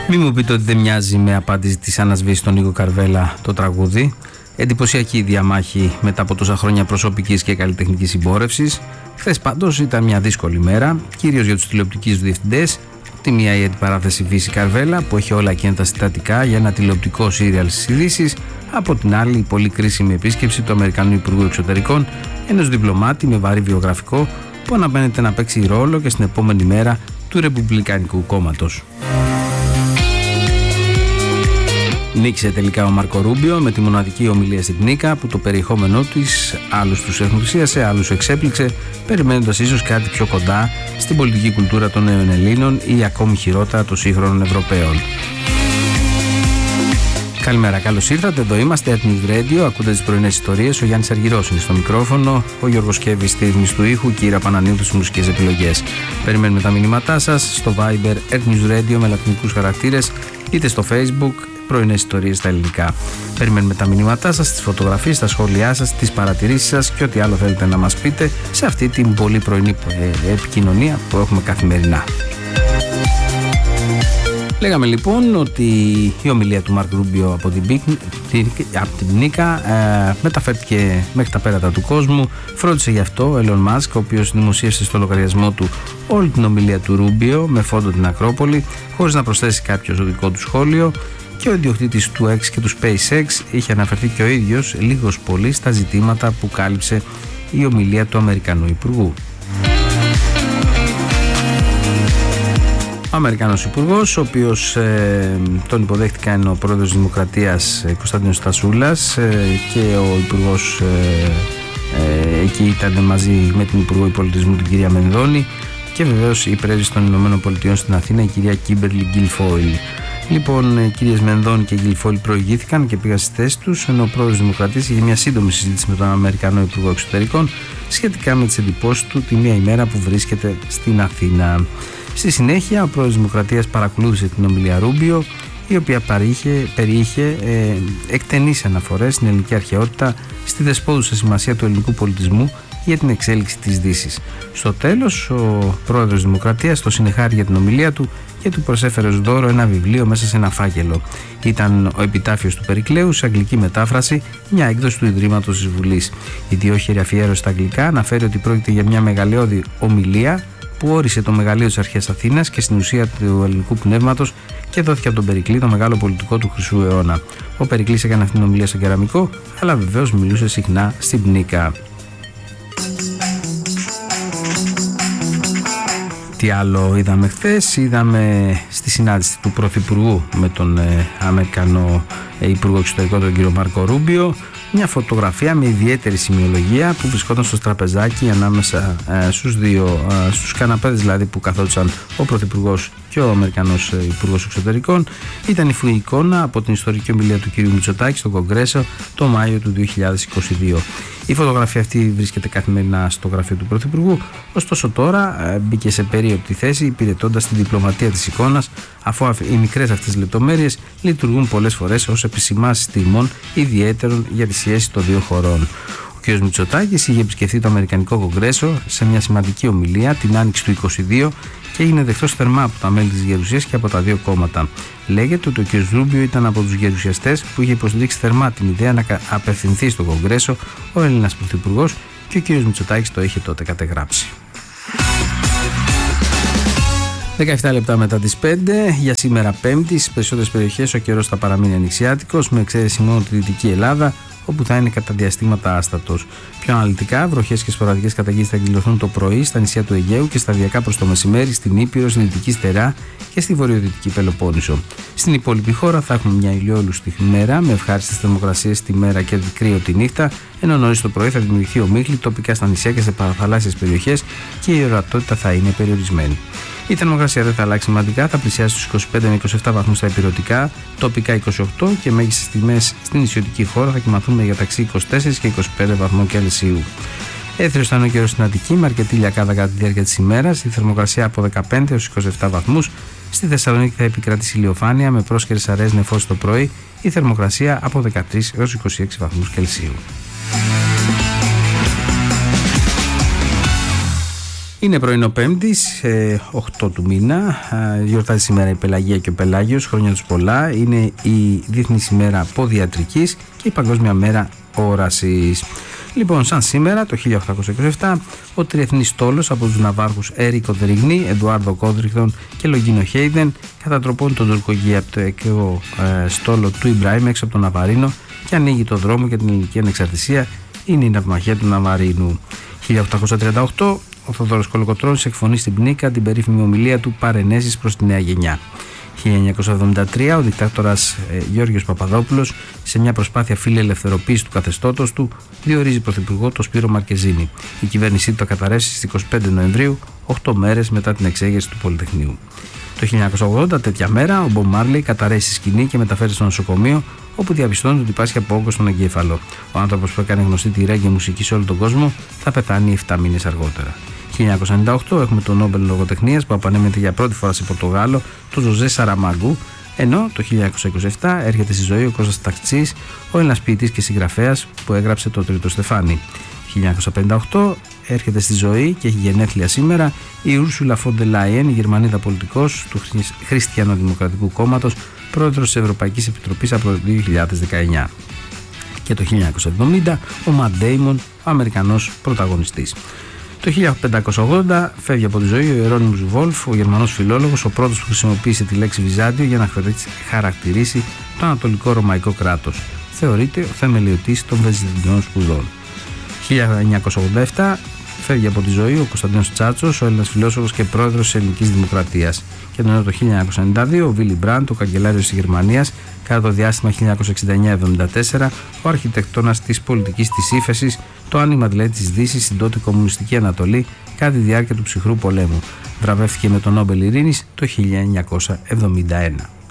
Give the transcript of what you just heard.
Μη μου πείτε ότι δεν μοιάζει με απάντηση της Άννας Β στον Νίκο Καρβέλα το τραγούδι. Εντυπωσιακή διαμάχη μετά από τόσα χρόνια προσωπικής και καλλιτεχνικής συμπόρευσης. Χθες πάντως ήταν μια δύσκολη μέρα, κυρίως για τους τηλεοπτικούς διευθυντές. Τη μία η αντιπαράθεση Βύση Καρβέλα, που έχει όλα εκείνα τα συστατικά για ένα τηλεοπτικό σύριαλ στις ειδήσεις. Από την άλλη, η πολύ κρίσιμη επίσκεψη του Αμερικανού Υπουργού Εξωτερικών, ενός διπλωμάτη με βαρύ βιογραφικό, που αναμένεται να παίξει ρόλο και στην επόμενη μέρα του Ρεπουμπλικανικού Κόμματος. Νίκησε τελικά ο Μάρκο Ρούμπιο με τη μοναδική ομιλία στην Νίκα, που το περιεχόμενό της άλλους τους εκνησίασε, άλλους εξέπληξε, περιμένοντας ίσως κάτι πιο κοντά στην πολιτική κουλτούρα των νέων Ελλήνων ή ακόμη χειρότερα των σύγχρονων Ευρωπαίων. Καλημέρα, καλώς ήρθατε. Εδώ είμαστε, News Radio. Ακούτε τις πρωινές ιστορίες. Ο Γιάννης Αργυρός είναι στο μικρόφωνο. Ο Γιώργος Κέβης στη ρύθμιση του ήχου και η Ήρα Πανανίου στις μουσικές επιλογές. Περιμένουμε τα μηνύματά σας στο Viber, News Radio με λατινικούς χαρακτήρες, είτε στο Facebook, πρωινές ιστορίες στα ελληνικά. Περιμένουμε τα μηνύματά σας, τις φωτογραφίες, τα σχόλιά σας, τις παρατηρήσεις σας και ό,τι άλλο θέλετε να μας πείτε σε αυτή την πολύ πρωινή επικοινωνία που έχουμε καθημερινά. Λέγαμε λοιπόν ότι η ομιλία του Μάρκ Ρούμπιο από την Νίκα μεταφέρθηκε μέχρι τα πέρατα του κόσμου. Φρόντισε γι' αυτό ο Elon Musk, ο οποίος δημοσίευσε στο λογαριασμό του όλη την ομιλία του Ρούμπιο με φόντο την Ακρόπολη, χωρίς να προσθέσει κάποιο δικό του σχόλιο. Και ο ιδιοκτήτης του X και του SpaceX είχε αναφερθεί και ο ίδιος λίγος πολύ στα ζητήματα που κάλυψε η ομιλία του Αμερικανού Υπουργού. Ο Αμερικανός Υπουργός, ο οποίος τον υποδέχτηκαν ο πρόεδρος της Δημοκρατίας Κωνσταντίνος Στασούλας και ο Υπουργός εκεί ήταν μαζί με την Υπουργό Πολιτισμού την κυρία Μενδώνη και βεβαίως η πρέσβης των Ηνωμένων Πολιτειών στην Αθήνα η κυρία Κίμπερλι Γκιλφόιλ. Λοιπόν, οι κυρίες Μενδώνη και Γκιλφόιλ προηγήθηκαν και πήγαν στις θέσεις τους, ενώ ο πρόεδρος της Δημοκρατίας είχε μια σύντομη συζήτηση με τον Αμερικανό Υπουργό Εξωτερικών σχετικά με τις εντυπώσεις του τη μία ημέρα που βρίσκεται στην Αθήνα. Στη συνέχεια, ο πρόεδρος της Δημοκρατίας παρακολούθησε την ομιλία Ρούμπιο, η οποία περιείχε εκτενείς αναφορές στην ελληνική αρχαιότητα, στη δεσπόζουσα σημασία του ελληνικού πολιτισμού για την εξέλιξη της Δύσης. Στο τέλος, ο πρόεδρος της Δημοκρατίας το συνεχάρει για την ομιλία του και του προσέφερε ως δώρο ένα βιβλίο μέσα σε ένα φάκελο. Ήταν ο επιτάφιος του Περικλέου σε αγγλική μετάφραση, μια έκδοση του Ιδρύματος της Βουλής. Η διόχειρη αφιέρωση στα αγγλικά αναφέρει ότι πρόκειται για μια μεγαλειώδη ομιλία που όρισε το μεγαλείο της αρχαίας Αθήνας και στην ουσία του ελληνικού πνεύματος και δόθηκε από τον Περικλή, το μεγάλο πολιτικό του Χρυσού αιώνα. Ο Περικλής έκανε αυτήν την ομιλία στο κεραμικό, αλλά βεβαίως μιλούσε συχνά στην Νίκα. Τι άλλο είδαμε χθες? Είδαμε στη συνάντηση του Πρωθυπουργού με τον Αμερικανό Υπουργό Εξωτερικών, τον κύριο Μάρκο Ρούμπιο, μια φωτογραφία με ιδιαίτερη σημειολογία που βρισκόταν στο τραπεζάκι ανάμεσα στους καναπέδες δηλαδή που καθόντουσαν ο Πρωθυπουργός και ο Αμερικανός Υπουργός Εξωτερικών. Ήταν η εικόνα από την ιστορική ομιλία του κ. Μητσοτάκη στο Κογκρέσο το Μάιο του 2022. Η φωτογραφία αυτή βρίσκεται καθημερινά στο γραφείο του Πρωθυπουργού, ωστόσο τώρα μπήκε σε περίοπτη θέση υπηρετώντας τη διπλωματία της εικόνας, αφού οι μικρές αυτές λεπτομέρειες λειτουργούν πολλές φορές ως επισημάνσεις τιμών ιδιαίτερων για τη σχέση των δύο χωρών. Ο κ. Μητσοτάκης είχε επισκεφθεί το Αμερικανικό Κογκρέσο σε μια σημαντική ομιλία την άνοιξη του 2022 και έγινε δεκτός θερμά από τα μέλη της Γερουσίας και από τα δύο κόμματα. Λέγεται ότι ο κ. Ρούμπιο ήταν από τους γερουσιαστές που είχε υποστηρίξει θερμά την ιδέα να απευθυνθεί στο Κογκρέσο ο Έλληνας Πρωθυπουργός και ο κ. Μητσοτάκης το είχε τότε κατεγράψει. 17 λεπτά μετά τις 5, για σήμερα Πέμπτη, στις περισσότερες περιοχές ο καιρός θα παραμείνει ανοιξιάτικος, με εξαίρεση μόνο τη Δυτική Ελλάδα, όπου θα είναι κατά διαστήματα άστατος. Πιο αναλυτικά, βροχές και σποραδικές καταιγίδες θα εκδηλωθούν το πρωί στα νησιά του Αιγαίου και σταδιακά προς το μεσημέρι στην Ήπειρο, στη Δυτική Στερά και στη βορειοδυτική Πελοπόννησο. Στην υπόλοιπη χώρα θα έχουμε μια ηλιόλουστη μέρα με ευχάριστες θερμοκρασίες τη μέρα και κρύο τη νύχτα, ενώ νωρίς το πρωί θα δημιουργηθεί ομίχλη τοπικά στα νησιά και σε παραθαλάσσιες περιοχές και η ορατότητα θα είναι περιορισμένη. Η θερμοκρασία δεν θα αλλάξει σημαντικά, θα πλησιάσει στους 25 με 27 βαθμούς στα ηπειρωτικά, τοπικά 28 και μέγιστες τιμές στην νησιωτική χώρα θα κοιμαθούν μεταξύ 24 και 25 βαθμών Κελσίου. Έθριος θα είναι ο καιρός στην Αττική με αρκετή λιακάδα κατά τη διάρκεια της ημέρας, η θερμοκρασία από 15 έως 27 βαθμούς. Στη Θεσσαλονίκη θα επικρατήσει ηλιοφάνεια με πρόσκαιρες αραιές νεφώσεις το πρωί, η θερμοκρασία από 13 έως 26 βαθμούς Κελσίου. Είναι πρωινό Πέμπτης, 8 του μήνα. Γιορτάζει σήμερα η Πελαγία και ο Πελάγιος. Χρόνια τους πολλά. Είναι η Διεθνής ημέρα Ποδιατρικής και η Παγκόσμια μέρα όρασης. Λοιπόν, σαν σήμερα το 1827, ο τριεθνής στόλος από τους ναυάρχους Έρικο Δεριγνή, Εντουάρδο Κόντριχτον και Λογίνο Χέιδεν κατατροπώνει τον τουρκογειακό στόλο του Ιμπραήμ έξω από τον Ναβαρίνο και ανοίγει το δρόμο για την ελληνική ανεξαρτησία. Είναι η ναυμαχία του Ναβαρίνου. 1838, ο Θοδωρός Κολοκοτρώνης εκφωνεί στην Πνίκα την περίφημη ομιλία του Παρενέσεις προς τη νέα γενιά. 1973, ο δικτάτορας Γιώργος Παπαδόπουλος, σε μια προσπάθεια φιλελευθεροποίησης του καθεστώτος του, διορίζει πρωθυπουργό τον Σπύρο Μαρκεζίνη. Η κυβέρνησή του θα καταρρεύσει στις 25 Νοεμβρίου, 8 μέρες μετά την εξέγερση του Πολυτεχνείου. Το 1980, τέτοια μέρα, ο Μπομπ Μάρλεϊ καταρρεύσει στη σκηνή και μεταφέρει στο νοσοκομείο, όπου διαπιστώνει ότι πάσχει από όγκο στον εγκέφαλο. Ο άνθρωπος που έκανε γνωστή τη ρέγγε μουσική σε όλο τον κόσμο θα πεθάνει 7 μήνες αργότερα. 1998 έχουμε τον Νόμπελ Λογοτεχνίας που απανέμεται για πρώτη φορά σε Πορτογάλο, τον Ζωζέ Σαραμάγκου, ενώ το 1927 έρχεται στη ζωή ο Κώστας Ταξής, ο Έλληνας ποιητής και συγγραφέας που έγραψε το Τρίτο Στεφάνι. 1958 έρχεται στη ζωή και έχει γενέθλια σήμερα η Ούρσουλα φον ντερ Λάιεν, η Γερμανίδα πολιτικός του Χριστιανοδημοκρατικού Κόμματος, πρόεδρος της Ευρωπαϊκής Επιτροπής από το 2019. Και το 1970 ο Ματ Ντέιμον, ο Αμερικανός πρωταγωνιστής. Το 1580 φεύγει από τη ζωή ο Ιερώνυμος Βόλφ, ο Γερμανός φιλόλογος, ο πρώτος που χρησιμοποίησε τη λέξη Βυζάντιο για να χαρακτηρίσει το Ανατολικό Ρωμαϊκό κράτος. Θεωρείται ο θεμελιωτής των Βυζαντινών σπουδών. 1987 φεύγει από τη ζωή ο Κωνσταντίνος Τσάτσος, ο Έλληνας φιλόσοφος και πρόεδρος της Ελληνικής Δημοκρατίας. Και το 1992 ο Βίλι Μπραντ, ο καγκελάριος της Γερμανίας, κατά το διάστημα 1969-74, ο αρχιτεκτόνας της πολιτικής της ύφεσης, το άνοιγμα δηλαδή της Δύσης στην τότε κομμουνιστική Ανατολή κατά τη διάρκεια του ψυχρού πολέμου. Βραβεύτηκε με τον Νόμπελ Ειρήνης το 1971.